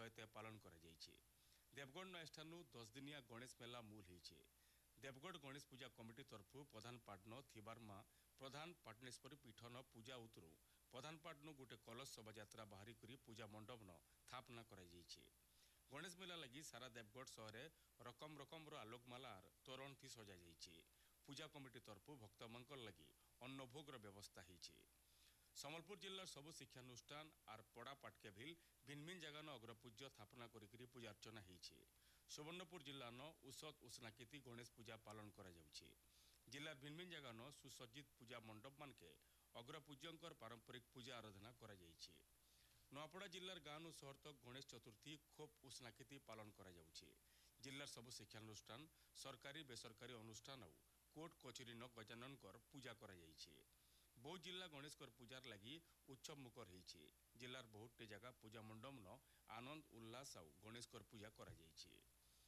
सहित पालन करा जायछि। देवगढ़ नएष्ठानु 10 दिनिया गणेश मेला मूल होइछि। देवगढ़ गणेश पूजा कमिटी तरफु प्रधानपाटन थिबारमा प्रधान पाटनेश्वरी पीठन पूजा उतरु प्रधानपाटन गोटे कलश शोभायात्रा बाहरी करी पूजा मंडपन स्थापना करा जायछि। गणेश मेला लगी सारा देवगढ़ सहरे रकम रकम आलोकमालार तोरण थी सजा जायछि। पूजा कमिटी तरफु भक्तमानक लगी अन्नभोगर व्यवस्था होइछि। सम्बलपुर जिल्लार सबु शिक्षानुष्ठान आर पड़ा पाटके भिल भिन्न भिन्न जगह अग्रपूज्य स्थापना करी पूजा अर्चना होइछि। सुवर्णपुर जिल्लान उषत उष्णाकेती गणेश पूजा पालन करा जाउछि। जिल्लार भिन्न भिन्न जगह सुसज्जित पूजा मंडप मानके अग्रपूज्यंकर पारंपरिक पूजा आराधना करा जाइछि। नूआपड़ा जिल्लार गाँव सहर तक गणेश चतुर्थी खूब उष्णाकेती पालन करा जाउछि। जिल्लार सबु शिक्षानुष्ठान सरकारी बेसरकारी अनुष्ठान और कोर्ट कचेरी न गजाननकर पूजा करा जाइछि। बहुत जिला गणेशकर पूजार लगी उत्सव मुकर होइछि। जिल्लार बहुतटे जगह पूजा मंडप न आनंद उल्लास और गणेशकर पूजा करा जाइछि।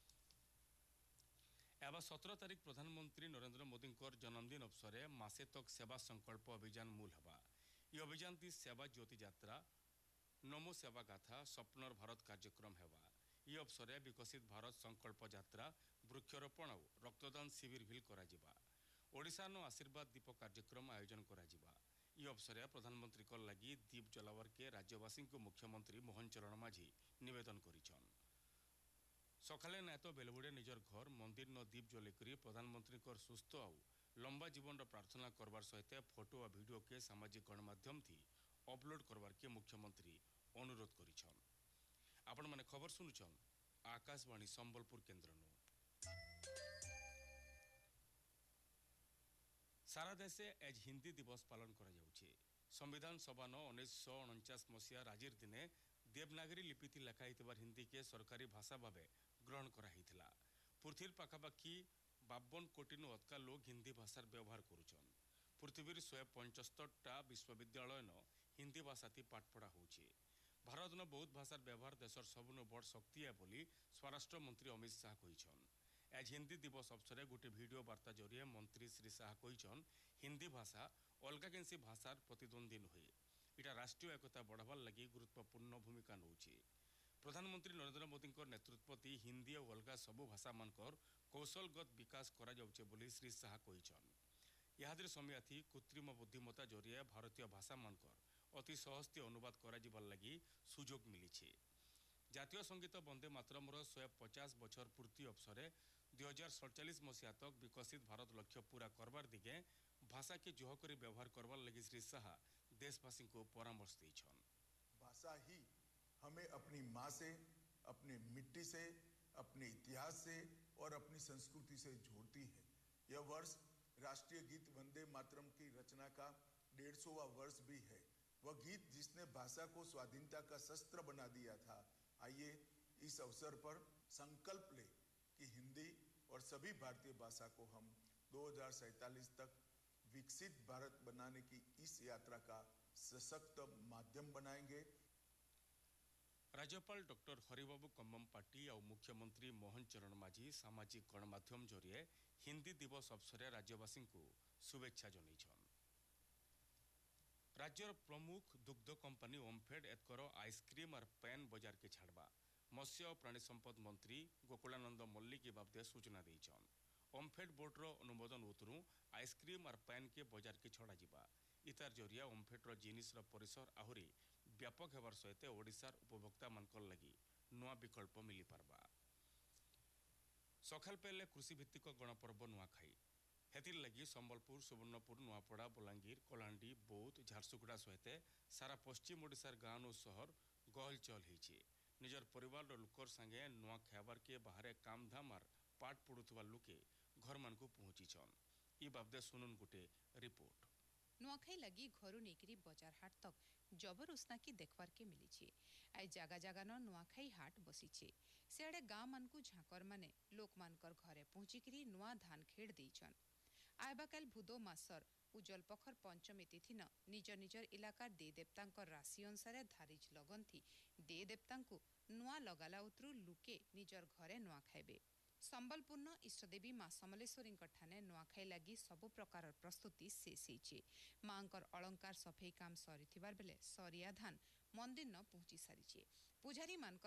एवं 17 तारीख प्रधानमंत्री नरेंद्र मोदी जन्मदिन अवसर मासे तक सेवा संकल्प अभियान मूल हवा। यह अभियान ती सेवा ज्योति यात्रा नमो सेवा गाथा स्वप्नर भारत कार्यक्रम हेवा। यह अवसर विकसित भारत संकल्प यात्रा वृक्षरोपण और रक्तदान शिविर भी करा जिबा। ओडिशा नो आशीर्वाद दीप कार्यक्रम आयोजन करा जिबा। यह अवसर प्रधानमंत्री को लगी दीप जलावर के राज्यवासी को मुख्यमंत्री मोहन चरण माझी निवेदन करिछन। सकाले नायत बेलबुड़े निजर घर मंदिर न दीप जलेकरी प्रधानमंत्री को सुस्थ और लंबा जीवन प्रार्थना करवार सहित फोटो और वीडियो के सामाजिक गणमाध्यम थी अपलोड करवार के मुख्यमंत्री अनुरोध करिछन। आपण माने खबर सुनुछन आकाशवाणी संबलपुर केन्द्र नु। सारा देशे आज हिंदी दिवस पालन करा जाउछि। संविधान सभा न 1949 मसीहा राजीर दिने देवनागरी लिपि थी लेखा हितबार हिंदी के सरकारी भाषा भावे ग्रहण करा हितला। पृथ्वीर पाखापाखि 52 कोटी नु अधिका लोग हिंदी भाषार व्यवहार करुछन। पृथ्वीर 175टा विश्वविद्यालय न हिंदी भाषा थी पाठपढ़ा होछि। भारत न बहुत भाषार व्यवहार देशर सबुनु बड़ शक्ति है बोली स्वराष्ट्र मंत्री अमित शाह कहिछन। आज हिंदी दिवस अवसर गोटे वीडियो वार्ता जरिए मंत्री श्री शाह कहिछन हिंदी भाषा अलगा केनसी भाषार प्रतिद्वंदी नुहे। इटा राष्ट्रीय एकता बढ़ावार लगी गुरुत्वपूर्ण भूमिका नौछि। प्रधानमंत्री नरेंद्र मोदी नेतृत्व ती हिंदी और अलगा सबु भाषा मानकर कौशलगत विकास करा जाउछे बोली श्री शाह कहिछन। यादरे समय थी कृत्रिम बुद्धिमत्ता जरिए भारतीय भाषा मानकर अति सहजते अनुवाद करा जिबार लगी सुजोग मिलिछे। जातीय संगीत वंदे मातरमर 150 बछर पूर्ति अवसर 2047 मसीहा तक विकसित भारत लक्ष्य पूरा करवार दिगे भाषा के जोह करी व्यवहार करवार लगी श्री शाह देशवासी को परामर्श देछन। भाषा ही हमें अपनी माँ से, अपने मिट्टी से, अपने इतिहास से और अपनी संस्कृति से जोड़ती है। यह वर्ष राष्ट्रीय गीत वंदे मातरम की रचना का 150वां वर्ष भी है। वह गीत जिसने भाषा को स्वाधीनता का शस्त्र बना दिया था। आइए इस अवसर पर संकल्प ले कि हिंदी और सभी भारतीय भाषा को हम 2047 तक विकसित भारत बनाने की इस यात्रा का सशक्त माध्यम बनाएंगे। राज्यपाल डॉक्टर हरिबाबू कम्मपाटी और मुख्यमंत्री मोहन चरण माझी सामाजिक गणमाध्यम जरिए हिंदी दिवस अवसर राज्यवासी को शुभेच्छा जनाइछन। राज्यर प्रमुख दुग्ध कंपनी ओमफेड एतकर आइसक्रीम और पैन बाजार के छाड़बा मत्स्य और प्राणी संपद मंत्री गोकुलानंद मल्लिक की बाबदे सूचना देछन। ओमफेड बोर्डर अनुमोदन उतरू आइसक्रीम और पैन के बाजार के छड़ा जिबा। इतार जरिया ओमफेड्र जिनिसर परिसर आहुरी व्यापक हेबार सहित ओडिशार उपभोक्ता मानकर लगी नुआ विकल्प मिली पारबा। सखाल पहले कृषि भित्तिक गणपर्व नुआखाई हेतिर लगी संबलपुर सुवर्णपुर नुआपड़ा बलांगीर कलांडी बौद्ध झारसुगुड़ा सहित सारा पश्चिम ओडिशार गाँव और शहर गहल चहल होइछे। निजर परिवार लोकर संगे नुआ खाइबार के बाहर काम धाम और पाठ पढ़ुवा लोके घर मान को पहुंचीछन। ई बाबदे सुनुन गोटे रिपोर्ट। नुआखाई लगी घरू नेकरी बजार हाट तक जबर उष्णाकी देखवार के मिली। आई जगह जगह न नुआखाई हाट बसीचे। सियाड़े गाँव मान को झाकर माने लोक मानकर घरे पहुंचिकी नुआ धान खेड़ देइछन। आयबा काल भूदो मासर उज्जवल पखर पंचमी तिथि न निजर निजर इलाकार दे देवता राशि अनुसार धारिज लगन थी दे देवता नुआ लगाला उतरू लुके निजर घरे नुआ खाइबे। संबलपुर इष्टदेवी माँ समलेश्वरी ठाने नुआखाई लगी सबु प्रकार प्रस्तुति शेष होइछे। मांकर अलंकार सफेई काम सरीथिबार बेले सरिया धान मंदिर न पहुंची सारिछे। पुजारी मानकर